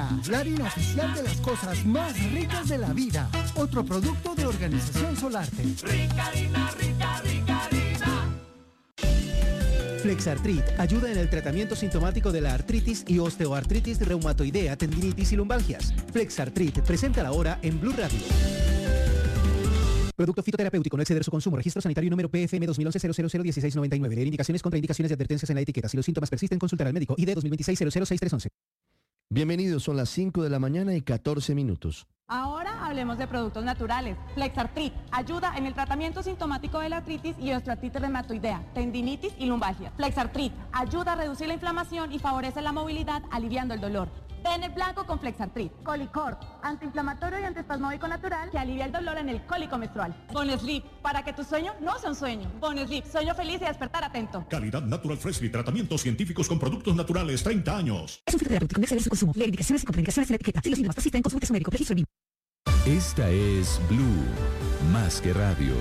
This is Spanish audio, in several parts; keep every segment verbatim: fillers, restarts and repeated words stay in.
Rica, la harina oficial de las cosas más ricas de la vida. Otro producto de Organización Solarte. Rica harina, rica, rica harina. Flexartrit ayuda en el tratamiento sintomático de la artritis y osteoartritis reumatoidea, tendinitis y lumbalgias. Flexartrit, presenta la hora en Blue Radio. Producto fitoterapéutico, no exceder su consumo. Registro sanitario número P F M dos mil once cero cero cero dieciséis noventa y nueve. Leer indicaciones, contraindicaciones y advertencias en la etiqueta. Si los síntomas persisten, consultar al médico. I D dos mil veintiséis cero cero seis tres once. Bienvenidos, son las cinco de la mañana y catorce minutos. Ahora hablemos de productos naturales. Flexartrit ayuda en el tratamiento sintomático de la artritis y osteoartritis reumatoidea, tendinitis y lumbalgia. Flexartrit ayuda a reducir la inflamación y favorece la movilidad, aliviando el dolor. Ven el blanco con Flexartrit. Colicort, antiinflamatorio y antiespasmódico natural que alivia el dolor en el cólico menstrual. Bonesleep, para que tu sueño no sea un sueño. Bonesleep, sueño feliz y despertar atento. Calidad Natural Freshly, tratamientos científicos con productos naturales, treinta años. Es un fitoterapéutico, no exceder su consumo. Leer indicaciones y contraindicaciones en la etiqueta. Si los síntomas persisten, consulte a su médico. Registro B I M. Esta es Blue, más que radio.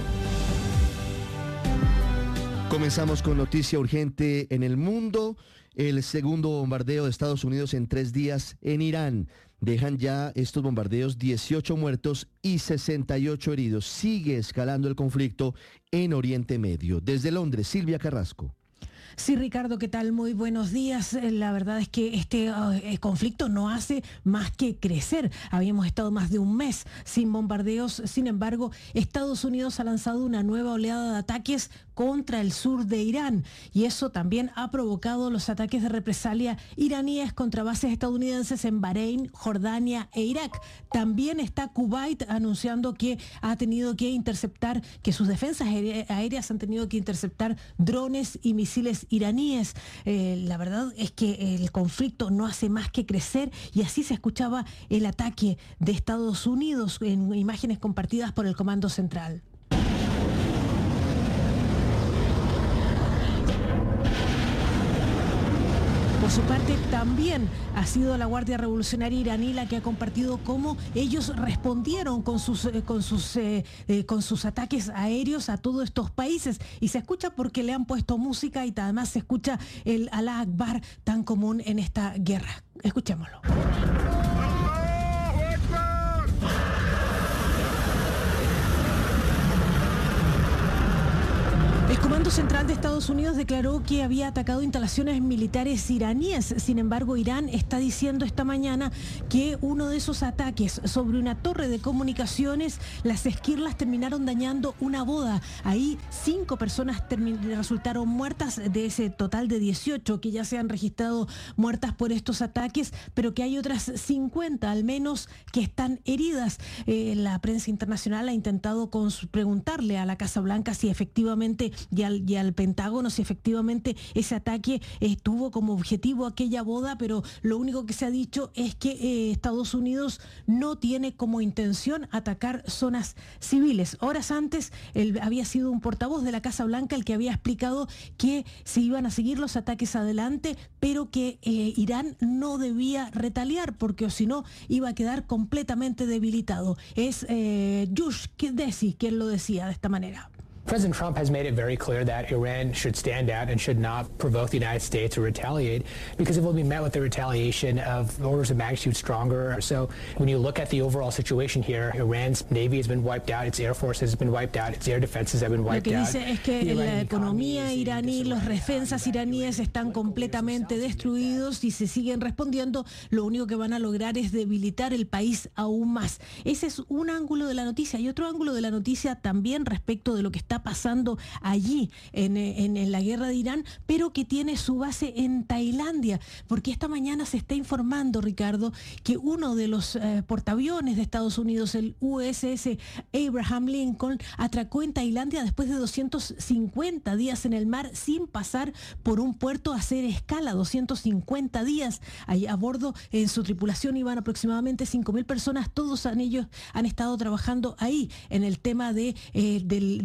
Comenzamos con noticia urgente en el mundo. El segundo bombardeo de Estados Unidos en tres días en Irán. Dejan ya estos bombardeos dieciocho muertos y sesenta y ocho heridos. Sigue escalando el conflicto en Oriente Medio. Desde Londres, Silvia Carrasco. Sí, Ricardo, ¿qué tal? Muy buenos días. La verdad es que este uh, conflicto no hace más que crecer. Habíamos estado más de un mes sin bombardeos. Sin embargo, Estados Unidos ha lanzado una nueva oleada de ataques contra el sur de Irán y eso también ha provocado los ataques de represalia iraníes contra bases estadounidenses en Bahrein, Jordania e Irak. También está Kuwait anunciando que ha tenido que interceptar, que sus defensas aéreas han tenido que interceptar drones y misiles iraníes. Eh, la verdad es que el conflicto no hace más que crecer y así se escuchaba el ataque de Estados Unidos en imágenes compartidas por el Comando Central. Por su parte, también ha sido la Guardia Revolucionaria iraní la que ha compartido cómo ellos respondieron con sus, eh, con sus, eh, eh, con sus ataques aéreos a todos estos países. Y se escucha porque le han puesto música y además se escucha el Alá Akbar tan común en esta guerra. Escuchémoslo. El Comando Central de Estados Unidos declaró que había atacado instalaciones militares iraníes. Sin embargo, Irán está diciendo esta mañana que uno de esos ataques sobre una torre de comunicaciones, las esquirlas terminaron dañando una boda. Ahí cinco personas resultaron muertas de ese total de dieciocho que ya se han registrado muertas por estos ataques, pero que hay otras cincuenta al menos que están heridas. Eh, la prensa internacional ha intentado preguntarle a la Casa Blanca si efectivamente Y al, y al Pentágono si efectivamente ese ataque eh, tuvo como objetivo aquella boda, pero lo único que se ha dicho es que eh, Estados Unidos no tiene como intención atacar zonas civiles. Horas antes él había sido un portavoz de la Casa Blanca el que había explicado que se iban a seguir los ataques adelante, pero que eh, Irán no debía retaliar porque o si no iba a quedar completamente debilitado. Es eh, Yush Desi quien lo decía de esta manera. President Trump has made it very clear that Iran should stand out and should not provoke the United States to retaliate because it will be met with the retaliation of orders of magnitude stronger. So when you look at the overall situation here, Iran's Navy has been wiped out, its Air Force has been wiped out, its air defenses have been wiped out. Lo que dice es que la economía iraní, los defensas iraníes están completamente destruidos y se siguen respondiendo. Lo único que van a lograr es debilitar el país aún más. Ese es un ángulo de la noticia. Y otro ángulo de la noticia también respecto de lo que está pasando allí en, en, en la guerra de Irán, pero que tiene su base en Tailandia, porque esta mañana se está informando, Ricardo, que uno de los eh, portaaviones de Estados Unidos, el U S S Abraham Lincoln, atracó en Tailandia después de doscientos cincuenta días en el mar sin pasar por un puerto a hacer escala. Doscientos cincuenta días ahí a bordo. En su tripulación iban aproximadamente cinco mil personas. Todos han, ellos han estado trabajando ahí en el tema de, eh, del, del estrecho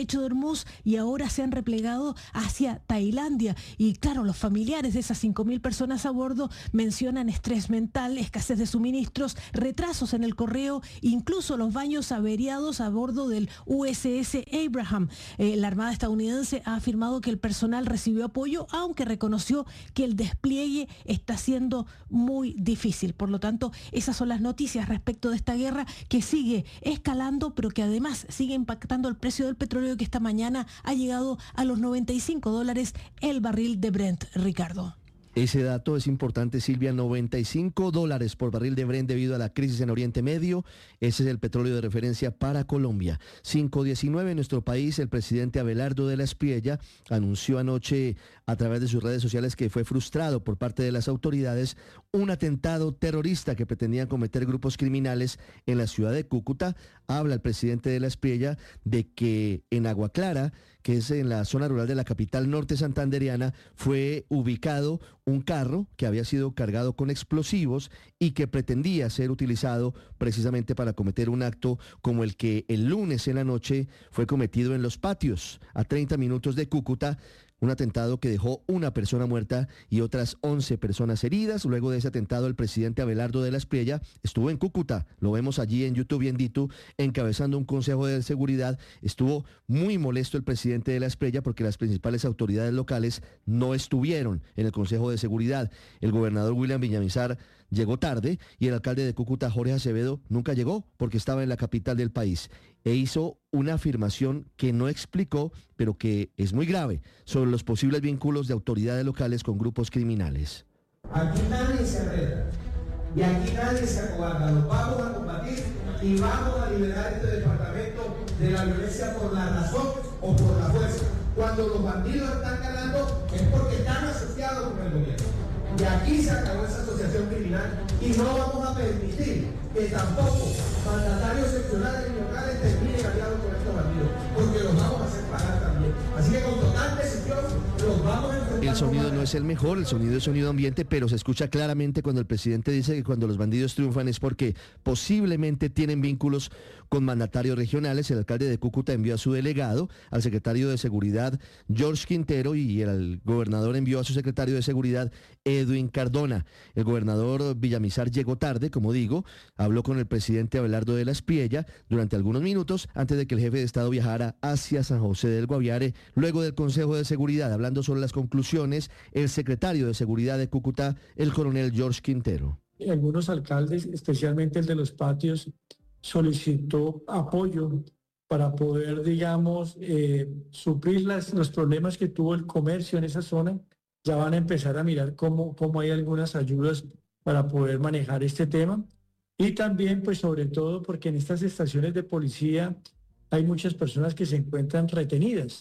estrecho de Hormuz y ahora se han replegado hacia Tailandia. Y claro, los familiares de esas cinco mil personas a bordo mencionan estrés mental, escasez de suministros, retrasos en el correo, incluso los baños averiados a bordo del U S S Abraham. Eh, la Armada estadounidense ha afirmado que el personal recibió apoyo, aunque reconoció que el despliegue está siendo muy difícil. Por lo tanto, esas son las noticias respecto de esta guerra que sigue escalando, pero que además sigue impactando el precio del petróleo, que esta mañana ha llegado a los noventa y cinco dólares el barril de Brent, Ricardo. Ese dato es importante, Silvia, noventa y cinco dólares por barril de Brent debido a la crisis en Oriente Medio. Ese es el petróleo de referencia para Colombia. cinco diecinueve en nuestro país, el presidente Abelardo de la Espriella anunció anoche a través de sus redes sociales que fue frustrado por parte de las autoridades un atentado terrorista que pretendían cometer grupos criminales en la ciudad de Cúcuta. Habla el presidente de la Espriella de que en Agua Clara, que es en la zona rural de la capital norte santandereana, fue ubicado un carro que había sido cargado con explosivos y que pretendía ser utilizado precisamente para cometer un acto como el que el lunes en la noche fue cometido en Los Patios, a treinta minutos de Cúcuta. Un atentado que dejó una persona muerta y otras once personas heridas. Luego de ese atentado, el presidente Abelardo de la Espriella estuvo en Cúcuta. Lo vemos allí en YouTube y en Ditu, encabezando un consejo de seguridad. Estuvo muy molesto el presidente de la Espriella porque las principales autoridades locales no estuvieron en el consejo de seguridad. El gobernador William Villamizar llegó tarde y el alcalde de Cúcuta, Jorge Acevedo, nunca llegó porque estaba en la capital del país e hizo una afirmación que no explicó, pero que es muy grave, sobre los posibles vínculos de autoridades locales con grupos criminales. Aquí nadie se arregla y aquí nadie se acobarda. Los vamos a combatir y vamos a liberar este departamento de la violencia por la razón o por la fuerza. Cuando los bandidos están ganando es porque están asociados con el gobierno. Y aquí se acabó esa asociación criminal y no vamos a permitir que tampoco mandatarios seccionales y locales terminen aliados con estos bandidos, porque los vamos a hacer pagar también. Así que con total decisión los vamos a enfrentar. El sonido no es el mejor, el sonido es sonido ambiente, pero se escucha claramente cuando el presidente dice que cuando los bandidos triunfan es porque posiblemente tienen vínculos con mandatarios regionales. El alcalde de Cúcuta envió a su delegado, al secretario de Seguridad, George Quintero, y el gobernador envió a su secretario de Seguridad, Edwin Cardona. El gobernador Villamizar llegó tarde, como digo, habló con el presidente Abelardo de la Espriella durante algunos minutos antes de que el jefe de Estado viajara hacia San José del Guaviare, luego del Consejo de Seguridad. Hablando sobre las conclusiones, el secretario de Seguridad de Cúcuta, el coronel George Quintero. Algunos alcaldes, especialmente el de Los Patios, solicitó apoyo para poder, digamos, eh, suplir las, los problemas que tuvo el comercio en esa zona. Ya van a empezar a mirar cómo, cómo hay algunas ayudas para poder manejar este tema. Y también, pues sobre todo, porque en estas estaciones de policía hay muchas personas que se encuentran retenidas.